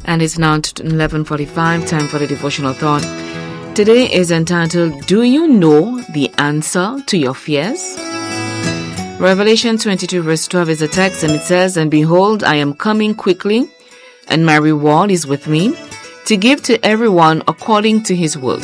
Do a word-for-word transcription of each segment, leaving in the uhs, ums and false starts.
And it's now eleven forty-five, time for the devotional thought. Today is entitled, Do You Know the Answer to Your Fears? Revelation twenty-two verse twelve is the text, and it says, And behold, I am coming quickly, and my reward is with me, to give to everyone according to his work.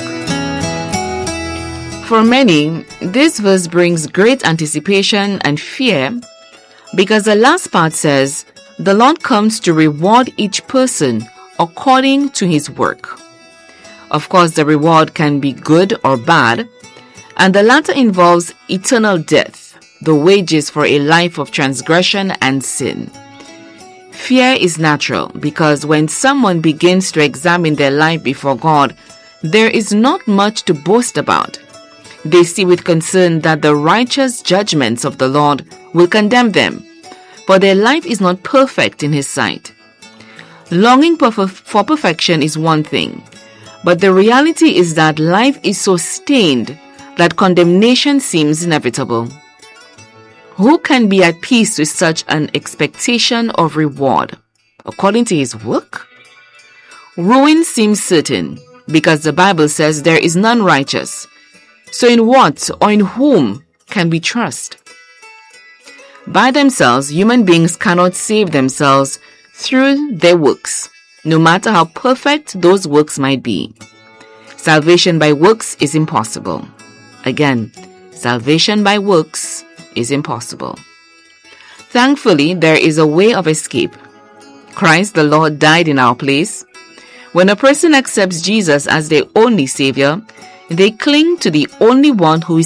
For many, this verse brings great anticipation and fear, because the last part says, The Lord comes to reward each person according to his work. Of course, the reward can be good or bad, and the latter involves eternal death, the wages for a life of transgression and sin. Fear is natural because when someone begins to examine their life before God, there is not much to boast about. They see with concern that the righteous judgments of the Lord will condemn them, for their life is not perfect in His sight. Longing for perfection is one thing, but the reality is that life is so stained that condemnation seems inevitable. Who can be at peace with such an expectation of reward according to his work? Ruin seems certain because the Bible says there is none righteous. So in what or in whom can we trust? By themselves, human beings cannot save themselves through their works, no matter how perfect those works might be. Salvation by works is impossible. Again, salvation by works is impossible. Thankfully, there is a way of escape. Christ the Lord died in our place. When a person accepts Jesus as their only Savior, they cling to the only one who is